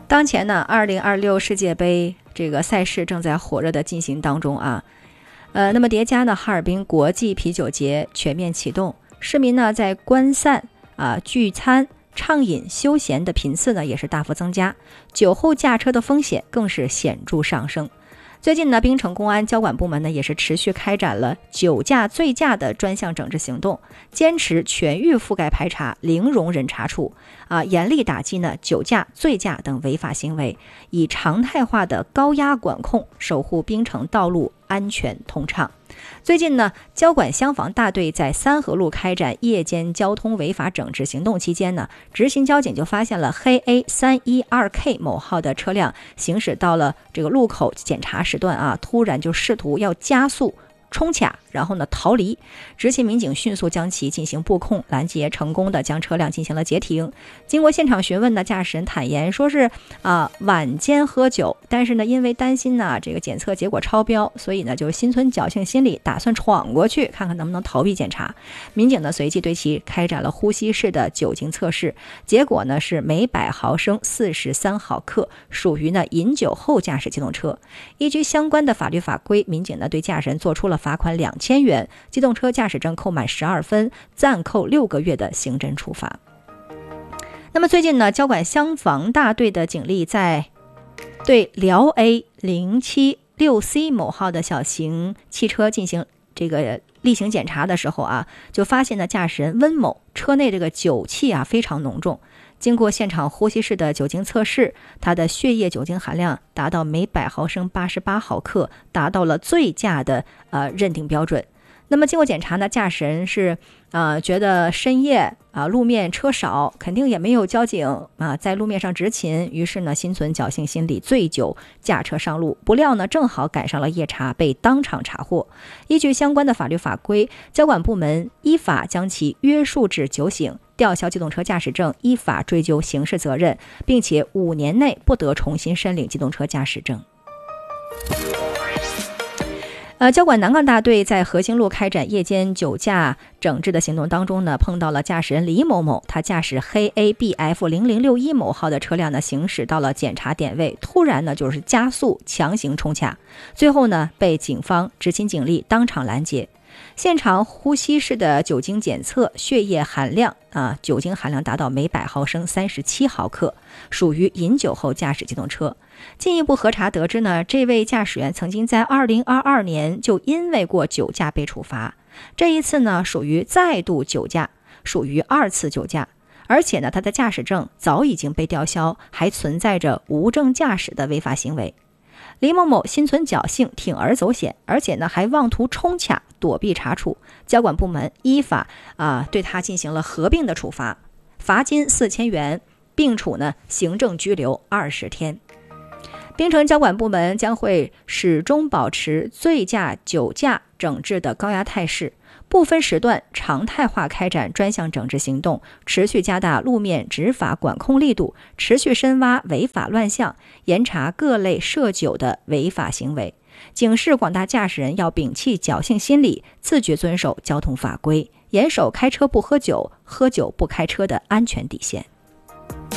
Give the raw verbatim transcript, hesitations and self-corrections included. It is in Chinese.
当前呢，二零二六世界杯这个赛事正在火热的进行当中啊。呃，那么叠加呢，哈尔滨国际啤酒节全面启动，市民呢在观散啊、聚餐、畅饮、休闲的频次呢也是大幅增加，酒后驾车的风险更是显著上升。最近呢，槟城公安交管部门呢也是持续开展了酒驾、醉驾的专项整治行动，坚持全域覆盖排查，零容忍查处啊，严厉打击呢酒驾、醉驾等违法行为，以常态化的高压管控守护槟城道路安全通畅。最近呢，交管乡防大队在三河路开展夜间交通违法整治行动期间呢，执行交警就发现了黑 A 三一二 K 某号的车辆行驶到了这个路口检查时段啊，突然就试图要加速冲卡，然后呢逃离，执勤民警迅速将其进行布控拦截，成功的将车辆进行了截停。经过现场询问呢，驾驶人坦言说是啊、呃、晚间喝酒，但是呢因为担心呢这个检测结果超标，所以呢就心存侥幸心理，打算闯过去看看能不能逃避检查。民警呢随即对其开展了呼吸式的酒精测试，结果呢是每百毫升四十三毫克，属于呢饮酒后驾驶机动车。依据相关的法律法规，民警呢对驾驶人做出了罚款两千元，机动车驾驶证扣满十二分，暂扣六个月的行政处罚。那么最近呢，交管乡防大队的警力在对辽 A 零七六 C 某号的小型汽车进行这个例行检查的时候啊，就发现呢驾驶人温某车内这个酒气啊非常浓重。经过现场呼吸式的酒精测试，他的血液酒精含量达到每百毫升八十八毫克，达到了醉驾的呃认定标准。那么经过检查呢，驾驶人是呃觉得深夜啊、呃、路面车少，肯定也没有交警啊、呃、在路面上执勤，于是呢心存侥幸心理，醉酒驾车上路。不料呢正好赶上了夜查，被当场查获。依据相关的法律法规，交管部门依法将其约束至酒醒，吊销机动车驾驶证，依法追究刑事责任，并且五年内不得重新申领机动车驾驶证。呃，交管南岗大队在和兴路开展夜间酒驾整治的行动当中呢，碰到了驾驶人李某某，他驾驶黑 A B F 零零六一某号的车辆呢，行驶到了检查点位，突然呢就是加速强行冲卡，最后呢被警方执勤警力当场拦截。现场呼吸式的酒精检测，血液含量啊，酒精含量达到每百毫升三十七毫克，属于饮酒后驾驶机动车。进一步核查得知呢，这位驾驶员曾经在二零二二年就因为过酒驾被处罚，这一次呢属于再度酒驾，属于二次酒驾，而且呢他的驾驶证早已经被吊销，还存在着无证驾驶的违法行为。李某某心存侥幸，铤而走险，而且呢还妄图冲卡躲避查处。交管部门依法啊、呃、对他进行了合并的处罚，罚金四千元，并处呢行政拘留二十天。槟城交管部门将会始终保持醉驾、酒驾整治的高压态势，不分时段常态化开展专项整治行动，持续加大路面执法管控力度，持续深挖违法乱象，严查各类涉酒的违法行为，警示广大驾驶人要摒弃侥幸心理，自觉遵守交通法规，严守开车不喝酒、喝酒不开车的安全底线。